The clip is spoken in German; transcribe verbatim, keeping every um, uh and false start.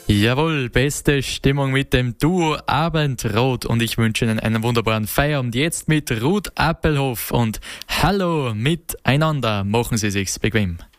Jawohl, beste Stimmung mit dem Duo Abendrot und ich wünsche Ihnen einen wunderbaren Feierabend jetzt mit Ruth Appelhoff und Hallo miteinander. Machen Sie sich's bequem.